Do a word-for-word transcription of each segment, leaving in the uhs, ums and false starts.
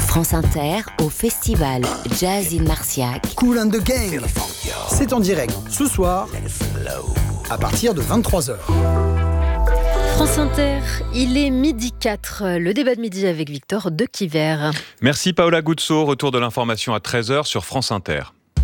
France Inter au festival Jazz in Marciac. Kool and the Gang. C'est en direct ce soir à partir de vingt-trois heures. France Inter, il est midi quatre, le débat de midi avec Victor Dequiver. Merci Paola Guzzo, retour de l'information à treize heures sur France Inter.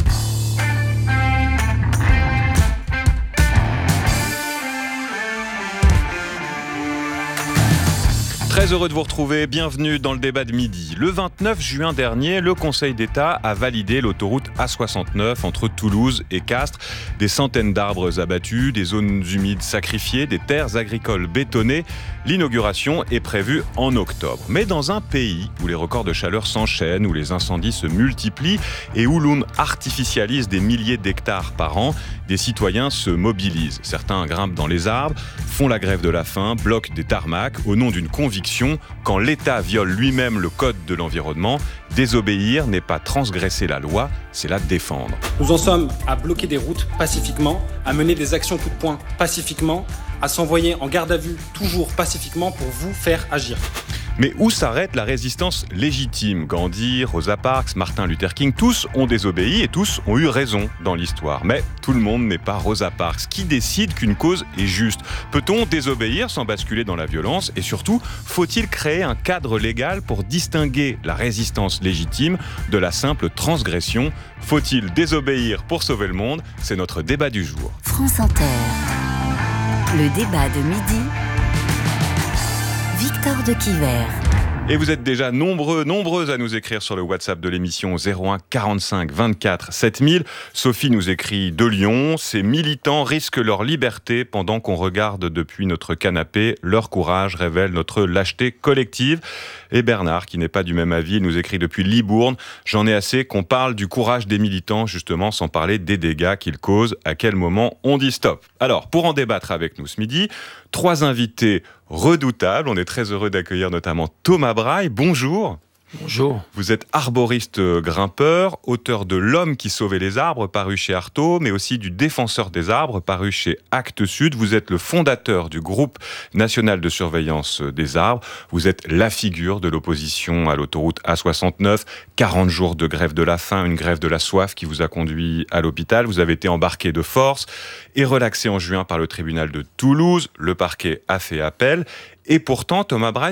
Très heureux de vous retrouver, bienvenue dans le débat de midi. Le vingt-neuf juin dernier, le Conseil d'État a validé l'autoroute A soixante-neuf entre Toulouse et Castres. Des centaines d'arbres abattus, des zones humides sacrifiées, des terres agricoles bétonnées. L'inauguration est prévue en octobre. Mais dans un pays où les records de chaleur s'enchaînent, où les incendies se multiplient et où l'on artificialise des milliers d'hectares par an, des citoyens se mobilisent. Certains grimpent dans les arbres, font la grève de la faim, bloquent des tarmacs au nom d'une conviction. Quand l'État viole lui-même le code de l'environnement, désobéir n'est pas transgresser la loi, c'est la défendre. Nous en sommes à bloquer des routes pacifiquement, à mener des actions coup de poing pacifiquement, à s'envoyer en garde à vue toujours pacifiquement pour vous faire agir. Mais où s'arrête la résistance légitime ? Gandhi, Rosa Parks, Martin Luther King, tous ont désobéi et tous ont eu raison dans l'histoire. Mais tout le monde n'est pas Rosa Parks. Qui décide qu'une cause est juste ? Peut-on désobéir sans basculer dans la violence ? Et surtout, faut-il créer un cadre légal pour distinguer la résistance légitime de la simple transgression ? Faut-il désobéir pour sauver le monde ? C'est notre débat du jour. France Inter, le débat de midi. Victor Dequiver. Et vous êtes déjà nombreux, nombreuses à nous écrire sur le WhatsApp de l'émission zéro un quarante-cinq vingt-quatre sept mille. Sophie nous écrit de Lyon. Ces militants risquent leur liberté pendant qu'on regarde depuis notre canapé. Leur courage révèle notre lâcheté collective. Et Bernard, qui n'est pas du même avis, nous écrit depuis Libourne. J'en ai assez qu'on parle du courage des militants, justement, sans parler des dégâts qu'ils causent. À quel moment on dit stop ? Alors, pour en débattre avec nous ce midi, trois invités redoutables. On est très heureux d'accueillir notamment Thomas Braille. Bonjour. Bonjour. Vous êtes arboriste grimpeur, auteur de L'homme qui sauvait les arbres, paru chez Artaud, mais aussi du Défenseur des arbres, paru chez Actes Sud. Vous êtes le fondateur du groupe national de surveillance des arbres. Vous êtes la figure de l'opposition à l'autoroute A soixante-neuf. quarante jours de grève de la faim, une grève de la soif qui vous a conduit à l'hôpital. Vous avez été embarqué de force et relaxé en juin par le tribunal de Toulouse. Le parquet a fait appel. Et pourtant, Thomas Braille,